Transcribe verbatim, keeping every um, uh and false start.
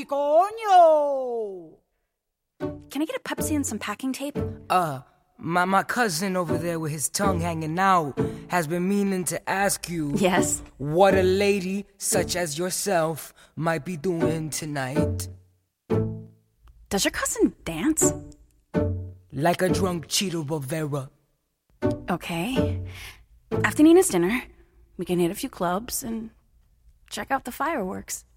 mi coño. Can I get a Pepsi and some packing tape? Uh, my, my cousin over there with his tongue hanging out has been meaning to ask you... Yes? What a lady such as yourself might be doing tonight. Does your cousin dance? Like a drunk Cheeto Rivera. Okay. After Nina's dinner, we can hit a few clubs and check out the fireworks.